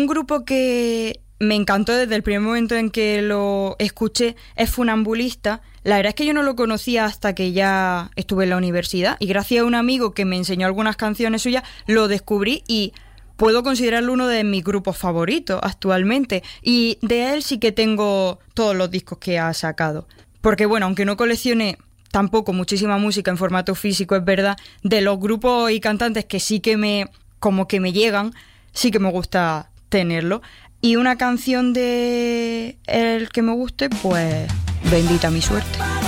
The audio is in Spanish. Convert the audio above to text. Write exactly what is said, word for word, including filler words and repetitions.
grupo que me encantó desde el primer momento en que lo escuché es Funambulista. La verdad es que yo no lo conocía hasta que ya estuve en la universidad y gracias a un amigo que me enseñó algunas canciones suyas lo descubrí y puedo considerarlo uno de mis grupos favoritos actualmente. Y de él sí que tengo todos los discos que ha sacado. Porque bueno, aunque no coleccione tampoco muchísima música en formato físico, es verdad, de los grupos y cantantes que sí que me, como que me llegan, sí que me gusta tenerlo. Y una canción de el que me guste, pues Bendita mi suerte.